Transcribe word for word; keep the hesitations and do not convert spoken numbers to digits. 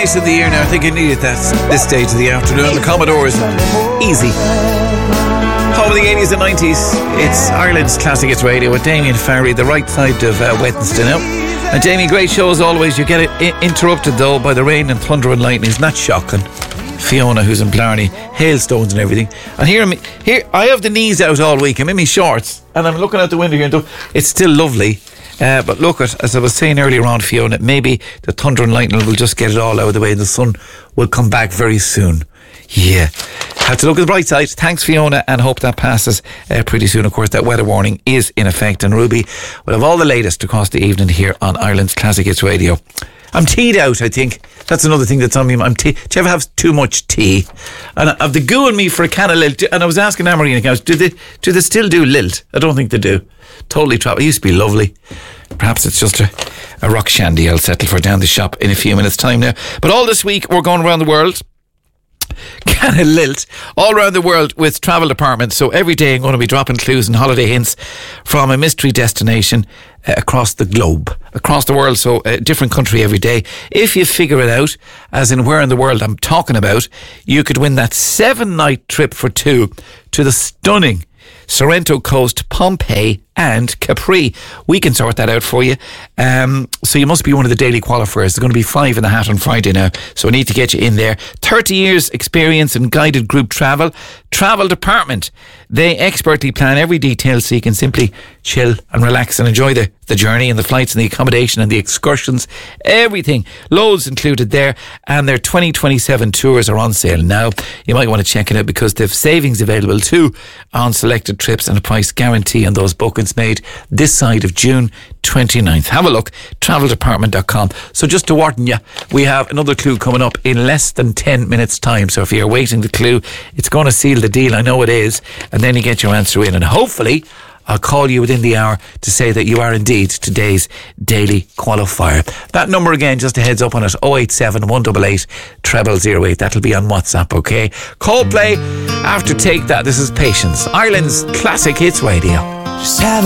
nice in the ear now. I think I needed that this stage of the afternoon. The Commodores, easy. Home of the eighties and nineties. It's Ireland's Classic Hits Radio with Damien Farry, the right side of uh, Wednesday now. And Jamie, great show as always. You get it I- interrupted though by the rain and thunder and lightning. It's not shocking. Fiona, who's in Blarney, hailstones and everything. And here, here I have the knees out all week. I'm in my shorts and I'm looking out the window here and it's still lovely. Uh, but look, at, as I was saying earlier on, Fiona, maybe the thunder and lightning will just get it all out of the way and the sun will come back very soon. Yeah. Have to look at the bright side. Thanks, Fiona, and hope that passes uh, pretty soon. Of course, that weather warning is in effect. And Ruby will have all the latest across the evening here on Ireland's Classic Hits Radio. I'm teed out, I think. That's another thing that's on me. I'm tea- Do you ever have too much tea? And I've the goo in me for a can of Lilt. And I was asking Amarina, do they, do they still do Lilt? I don't think they do. Totally travel. It used to be lovely. Perhaps it's just a, a rock shandy I'll settle for down the shop in a few minutes' time now. But all this week, we're going around the world. Can of Lilt all around the world with travel departments. So every day I'm going to be dropping clues and holiday hints from a mystery destination uh, across the globe, across the world. So a different country every day. If you figure it out, as in where in the world I'm talking about, you could win that seven night trip for two to the stunning Sorrento Coast, Pompeii and Capri. We can sort that out for you. Um, so you must be one of the daily qualifiers. There's going to be five in the hat on Friday now. So I need to get you in there. thirty years experience in guided group travel. Travel department. They expertly plan every detail so you can simply chill and relax and enjoy the, the journey and the flights and the accommodation and the excursions. Everything. Loads included there. And their twenty twenty-seven tours are on sale now. You might want to check it out because they've savings available too on selected trips and a price guarantee on those bookings made this side of June twenty-ninth. Have a look, travel department dot com. So just to warn you, we have another clue coming up in less than ten minutes time. So if you're waiting the clue, it's going to seal the deal. I know it is. And then you get your answer in and hopefully I'll call you within the hour to say that you are indeed today's daily qualifier. That number again, just a heads up on it, oh eight seven, one eight eight, zero zero zero eight. That'll be on WhatsApp, okay? Coldplay, after Take That. This is Patience, Ireland's Classic Hits Radio. Just have